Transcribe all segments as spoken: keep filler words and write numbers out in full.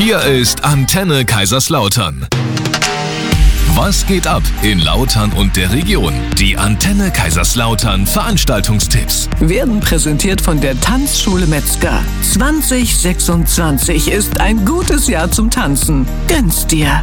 Hier ist Antenne Kaiserslautern. Was geht ab in Lautern und der Region? Die Antenne Kaiserslautern Veranstaltungstipps werden präsentiert von der Tanzschule Metzger. zwanzig sechsundzwanzig ist ein gutes Jahr zum Tanzen. Gönn's dir!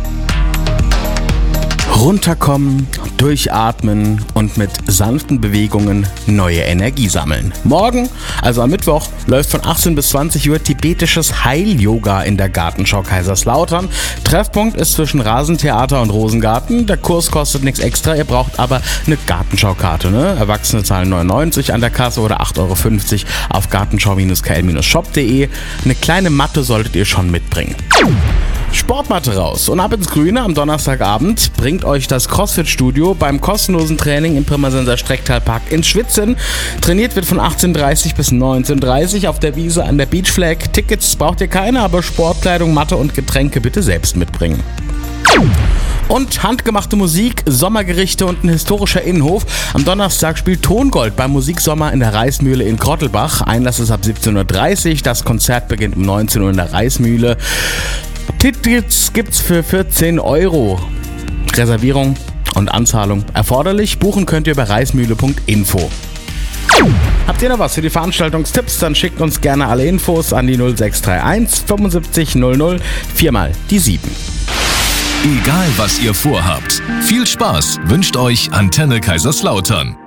Runterkommen, durchatmen und mit sanften Bewegungen neue Energie sammeln. Morgen, also am Mittwoch, läuft von achtzehn bis zwanzig Uhr tibetisches Heil-Yoga in der Gartenschau Kaiserslautern. Treffpunkt ist zwischen Rasentheater und Rosengarten. Der Kurs kostet nichts extra, ihr braucht aber eine Gartenschaukarte. Ne? Erwachsene zahlen neunundneunzig an der Kasse oder acht Euro fünfzig auf gartenschau K L shop punkt de. Eine kleine Matte solltet ihr schon mitbringen. Sportmatte raus und ab ins Grüne am Donnerstagabend bringt euch das CrossFit-Studio beim kostenlosen Training im Pirmasens Strecktalpark ins Schwitzen. Trainiert wird von achtzehn Uhr dreißig bis neunzehn Uhr dreißig auf der Wiese an der Beach Flag. Tickets braucht ihr keine, aber Sportkleidung, Matte und Getränke bitte selbst mitbringen. Und handgemachte Musik, Sommergerichte und ein historischer Innenhof. Am Donnerstag spielt Tongold beim Musiksommer in der Reismühle in Grottelbach. Einlass ist ab siebzehn Uhr dreißig. Das Konzert beginnt um neunzehn Uhr in der Reismühle. Tickets gibt's für vierzehn Euro. Reservierung und Anzahlung erforderlich. Buchen könnt ihr über reismühle punkt info. Habt ihr noch was für die Veranstaltungstipps? Dann schickt uns gerne alle Infos an die null sechs drei eins fünfundsiebzig null null viermal die sieben. Egal was ihr vorhabt, viel Spaß wünscht euch Antenne Kaiserslautern.